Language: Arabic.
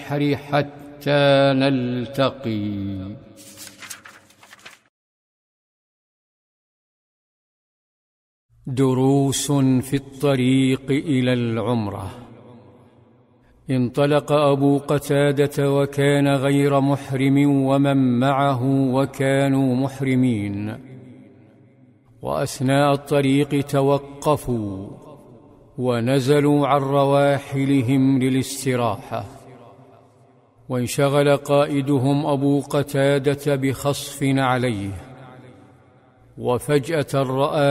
البحر حتى نلتقي. دروس في الطريق إلى العمرة. انطلق أبو قتادة وكان غير محرم ومن معه وكانوا محرمين، وأثناء الطريق توقفوا ونزلوا عن رواحلهم للاستراحة، وانشغل قائدهم أبو قتادة بخصف عليه، وفجأة رأى